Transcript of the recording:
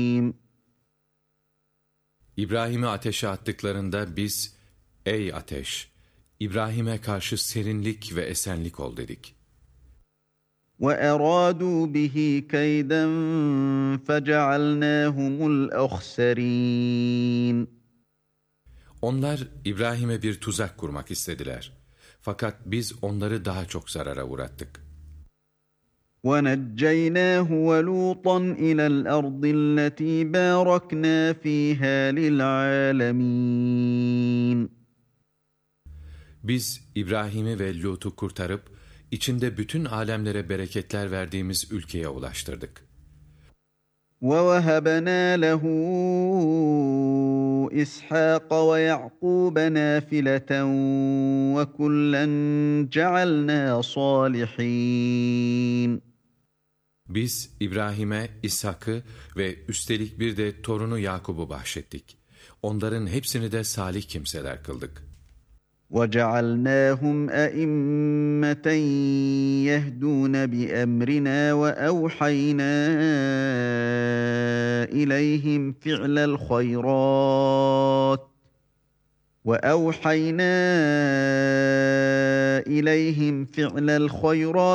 İbrahim'i ateşe attıklarında biz, ey ateş, İbrahim'e karşı serinlik ve esenlik ol dedik. وَأَرَادُوا بِهِ كَيْدًا فَجَعَلْنَاهُمُ الْأَخْسَرِينَ. Onlar İbrahim'e bir tuzak kurmak istediler. Fakat biz onları daha çok zarara uğrattık. وَنَجَّيْنَاهُ وَلُوطًا إِلَى الْأَرْضِ الَّتِي بَارَكْنَا فِيهَا لِلْعَالَمِينَ. Biz İbrahim'i ve Lut'u kurtarıp, içinde bütün alemlere bereketler verdiğimiz ülkeye ulaştırdık. وَوَهَبْنَا لَهُ إِسْحَاقَ وَيَعْقُوبَ نَافِلَةً وَكُلًّا جَعَلْنَا صَالِحِينَ. Biz İbrahim'e İshak'ı ve üstelik bir de torunu Yakub'u bahşettik. Onların hepsini de salih kimseler kıldık. وَجَعَلْنَاهُمْ أَئِمَّةً يَهْدُونَ بِأَمْرِنَا وَأَوْحَيْنَا إِلَيْهِمْ فِعْلَ الْخَيْرَاتِ